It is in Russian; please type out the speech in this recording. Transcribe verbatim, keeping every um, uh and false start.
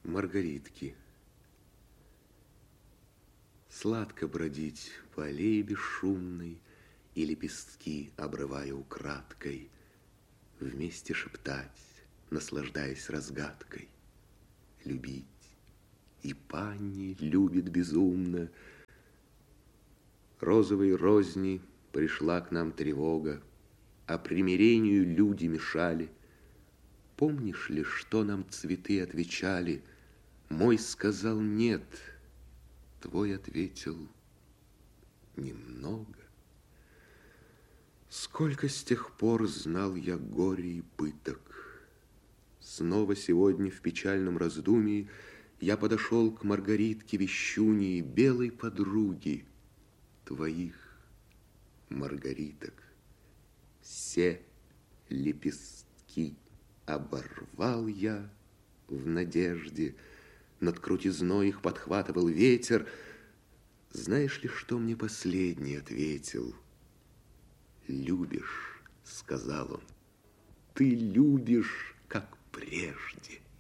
Маргаритки. Сладко бродить по аллее бесшумной и лепестки, обрывая украдкой, вместе шептать, наслаждаясь разгадкой, любить. И пани любит безумно. Розовой розни пришла к нам тревога, а примирению люди мешали. Помнишь ли, что нам цветы отвечали? Мой сказал нет, твой ответил немного. Сколько с тех пор знал я горе и пыток. Снова сегодня в печальном раздумии я подошел к Маргаритке Вещуньи, белой подруге твоих маргариток. Все лепестки оборвал я в надежде, над крутизной их подхватывал ветер. Знаешь ли, что мне последний ответил? Любишь, сказал он, ты любишь, как прежде.